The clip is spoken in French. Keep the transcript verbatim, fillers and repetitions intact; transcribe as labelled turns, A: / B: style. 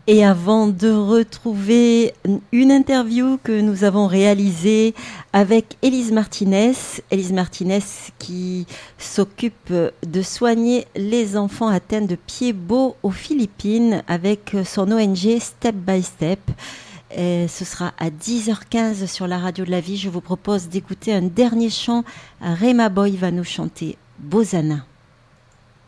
A: Et avant de retrouver une interview que nous avons réalisée avec Élise Martinez, Élise Martinez qui s'occupe de soigner les enfants atteints de pieds beaux aux Philippines avec son O N G Step by Step. Et ce sera à dix heures quinze sur la radio de la vie. Je vous propose d'écouter un dernier chant. Rema Boy va nous chanter Bozana.